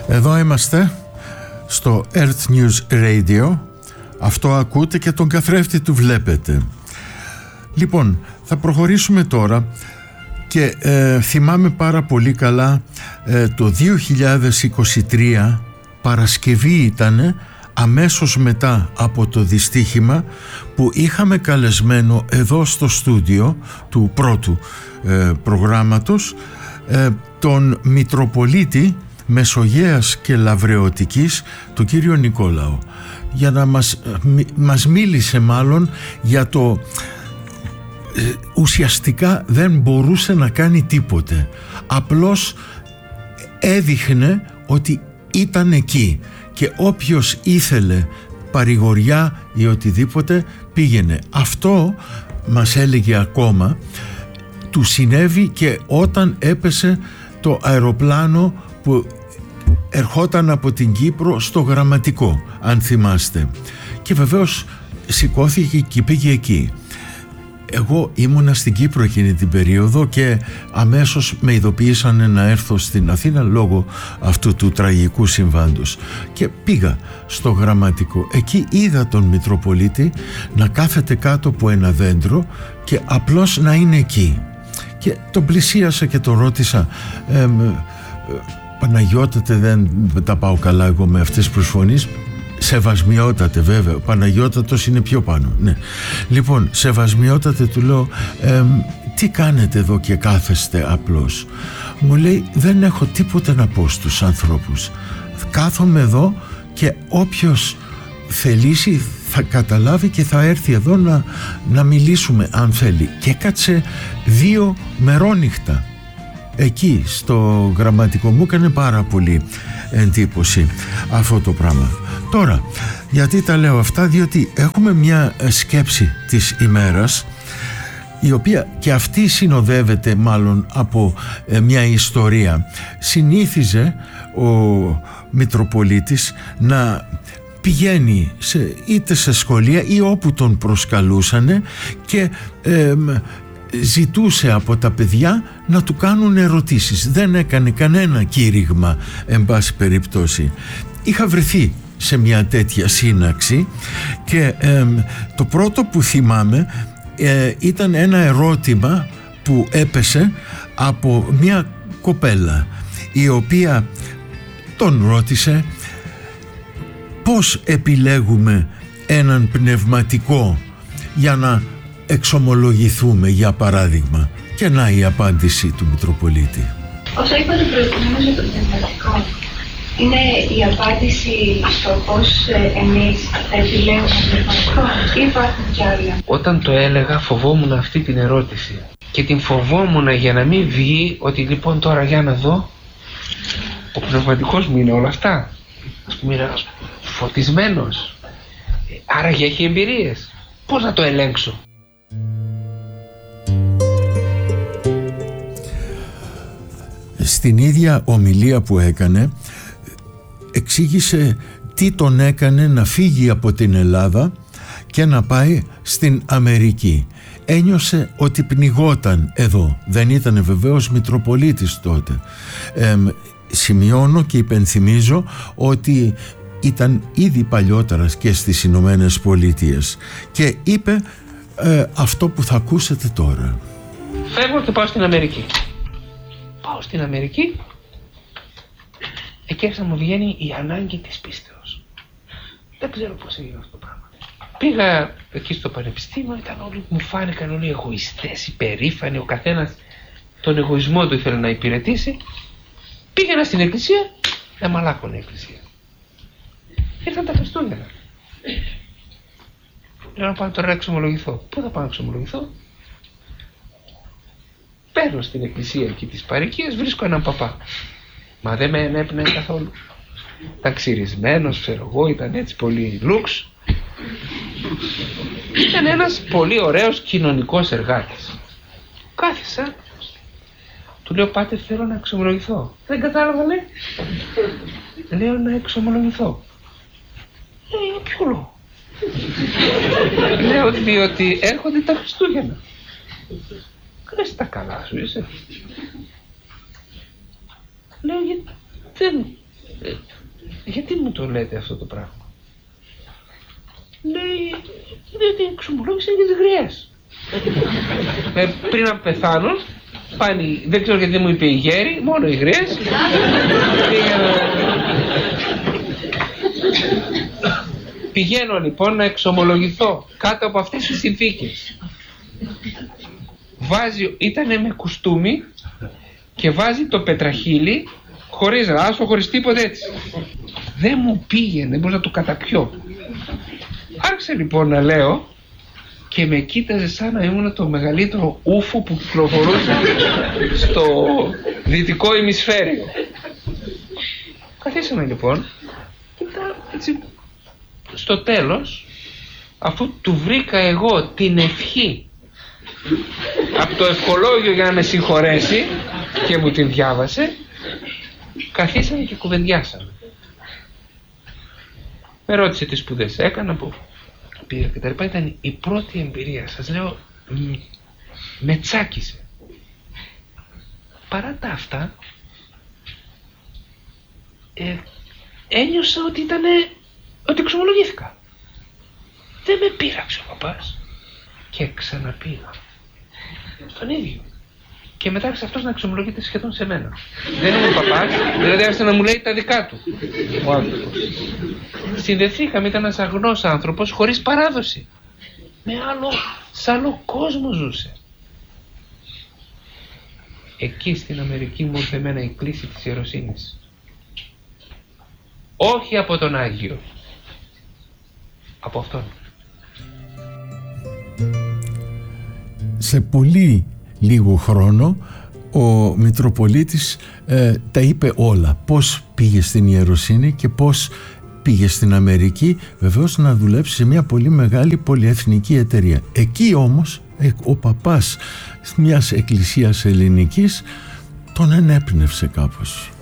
Εδώ είμαστε στο Earth News Radio. Αυτό ακούτε και τον καθρέφτη του βλέπετε. Λοιπόν, θα προχωρήσουμε τώρα και θυμάμαι πάρα πολύ καλά το 2023 Παρασκευή ήτανε, αμέσως μετά από το δυστύχημα, που είχαμε καλεσμένο εδώ στο στούντιο του πρώτου προγράμματος τον Μητροπολίτη Μεσογείας και Λαβρεωτικής, τον κύριο Νικόλαο, για να μας μίλησε μάλλον για το ουσιαστικά δεν μπορούσε να κάνει τίποτε, απλώς έδειχνε ότι ήταν εκεί και όποιος ήθελε παρηγοριά ή οτιδήποτε πήγαινε. Αυτό μας έλεγε ακόμα του συνέβη και όταν έπεσε το αεροπλάνο που ερχόταν από την Κύπρο στο Γραμματικό, αν θυμάστε, και βεβαίως σηκώθηκε και πήγε εκεί. Εγώ ήμουνα στην Κύπρο εκείνη την περίοδο και αμέσως με ειδοποίησανε να έρθω στην Αθήνα λόγω αυτού του τραγικού συμβάντος και πήγα στο Γραμματικό. Εκεί είδα τον Μητροπολίτη να κάθεται κάτω από ένα δέντρο και απλώς να είναι εκεί, και τον πλησίασα και τον ρώτησα Παναγιώτατε, δεν τα πάω καλά εγώ με αυτές τις προσφωνίες. Σεβασμιότατε, βέβαια, ο Παναγιώτατος είναι πιο πάνω, ναι. Λοιπόν, σεβασμιότατε, του λέω, τι κάνετε εδώ και κάθεστε απλώς? Μου λέει, δεν έχω τίποτε να πω στους ανθρώπους, κάθομαι εδώ και όποιος θελήσει θα καταλάβει και θα έρθει εδώ να μιλήσουμε αν θέλει. Και έκατσε 2 μερόνυχτα εκεί στο Γραμματικό. Μου έκανε πάρα πολύ εντύπωση αυτό το πράγμα. Τώρα, γιατί τα λέω αυτά? Διότι έχουμε μια σκέψη της ημέρας, η οποία και αυτή συνοδεύεται μάλλον από μια ιστορία. Συνήθιζε ο Μητροπολίτης να πηγαίνει είτε σε σχολεία ή όπου τον προσκαλούσανε και ζητούσε από τα παιδιά να του κάνουν ερωτήσεις. Δεν έκανε κανένα κήρυγμα, εν πάση περιπτώσει. Είχα βρεθεί σε μια τέτοια σύναξη και το πρώτο που θυμάμαι ήταν ένα ερώτημα που έπεσε από μια κοπέλα, η οποία τον ρώτησε πώς επιλέγουμε έναν πνευματικό για να εξομολογηθούμε, για παράδειγμα. Και να η απάντηση του Μητροπολίτη. Όσο είπατε προηγουμένως για το πνευματικό, είναι η απάντηση στο πώς εμείς θα επιλέγουμε το πνευματικό ή υπάρχουν κι άλλα? Όταν το έλεγα φοβόμουν αυτή την ερώτηση και την φοβόμουν για να μην βγει ότι λοιπόν τώρα για να δω, ο πνευματικός μου είναι όλα αυτά, ας πούμε είναι φωτισμένος, άραγε έχει εμπειρίες, πώς να το ελέγξω? Στην ίδια ομιλία που έκανε εξήγησε τι τον έκανε να φύγει από την Ελλάδα και να πάει στην Αμερική. Ένιωσε ότι πνιγόταν εδώ. Δεν ήταν βεβαίως Μητροπολίτης τότε. Σημειώνω και υπενθυμίζω ότι ήταν ήδη παλιότερα και στις Ηνωμένες Πολιτείες και είπε αυτό που θα ακούσετε τώρα. Φεύγω και πάω στην Αμερική. Πάω στην Αμερική, εκεί άρχισα να μου βγαίνει η ανάγκη της πίστεως. Δεν ξέρω πώς έγινε αυτό το πράγμα. Πήγα εκεί στο πανεπιστήμιο, ήταν όλοι, μου φάνηκαν όλοι εγωιστές, υπερήφανοι, ο καθένας τον εγωισμό του ήθελε να υπηρετήσει. Πήγαινα στην εκκλησία, μαλάκωνε η εκκλησία. Ήρθαν τα Χριστούγεννα. Λέω να πάω τώρα να εξομολογηθώ. Πού θα πάω να εξομολογηθώ? Παίρνω στην εκκλησία εκεί της παροικίας, βρίσκω έναν παπά. Μα δεν με ενέπνεε καθόλου. Ήταν ξυρισμένος, ξέρω εγώ, ήταν έτσι πολύ λουξ. Ήταν ένας πολύ ωραίος κοινωνικός εργάτης. Κάθισα, του λέω, πάτε, θέλω να εξομολογηθώ. Δεν κατάλαβα, λέει. Λέω να εξομολογηθώ. Λέει, για ποιο λόγο? Λέω, διότι έρχονται τα Χριστούγεννα. Κρες τα καλά σου είσαι? Λέω, γιατί δεν γιατί μου το λέτε αυτό το πράγμα? Λέει, διότι εξομολόγησαν και τις γριές. Πριν να πεθάνουν, πάλι, δεν ξέρω γιατί μου είπε η γέρη, μόνο οι γριές. Πηγαίνω λοιπόν να εξομολογηθώ κάτω από αυτές τις συνθήκες. Ήτανε με κουστούμι και βάζει το πετραχύλι χωρίς ράσο, χωρίς τίποτα έτσι. Δεν μου πήγαινε, δεν μπορούσα να το καταπιώ. Άρχισε λοιπόν να λέω και με κοίταζε σαν να ήμουν το μεγαλύτερο ούφο που κυκλοφορούσε στο δυτικό ημισφαίριο. Καθίσαμε λοιπόν και έτσι στο τέλος, αφού του βρήκα εγώ την ευχή από το ευχολόγιο για να με συγχωρέσει και μου την διάβασε, καθίσαμε και κουβεντιάσαμε. Με ρώτησε τι σπουδές έκανα, που πήγα και τα λοιπά. Ήταν η πρώτη εμπειρία, σας λέω, με τσάκισε. Παρά τα αυτά, ένιωσα ότι εξομολογήθηκα. Δεν με πείραξε ο παπάς και ξαναπήγα στον ίδιο. Και μετά άρχισε αυτός να εξομολογείται σχεδόν σε μένα. Δεν ήμουν παπάς, δηλαδή άρχισε να μου λέει τα δικά του ο άνθρωπος. Συνδεθήκαμε, ήταν ένας αγνός άνθρωπος χωρίς παράδοση. Σε άλλο κόσμο ζούσε. Εκεί στην Αμερική μου ήρθε εμένα η κλίση της ιεροσύνης. Όχι από τον Άγιο, από αυτόν. Σε πολύ λίγο χρόνο ο Μητροπολίτης τα είπε όλα. Πώς πήγε στην ιεροσύνη και πώς πήγε στην Αμερική, βεβαίως να δουλέψει σε μια πολύ μεγάλη πολυεθνική εταιρεία. Εκεί όμως ο παπάς μιας εκκλησίας ελληνικής τον ενέπνευσε κάπως.